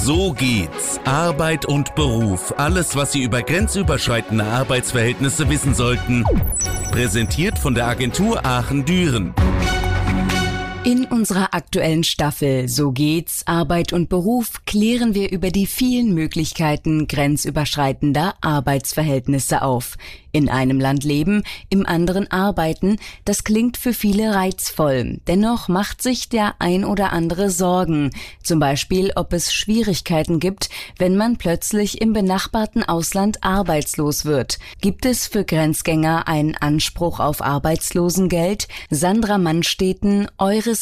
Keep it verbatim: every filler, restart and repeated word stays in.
So geht's. Arbeit und Beruf. Alles, was Sie über grenzüberschreitende Arbeitsverhältnisse wissen sollten. Präsentiert von der Agentur Aachen-Düren. In unserer aktuellen Staffel So geht's, Arbeit und Beruf klären wir über die vielen Möglichkeiten grenzüberschreitender Arbeitsverhältnisse auf. In einem Land leben, im anderen arbeiten, das klingt für viele reizvoll. Dennoch macht sich der ein oder andere Sorgen. Zum Beispiel, ob es Schwierigkeiten gibt, wenn man plötzlich im benachbarten Ausland arbeitslos wird. Gibt es für Grenzgänger einen Anspruch auf Arbeitslosengeld? Sandra Mannsteten, Eures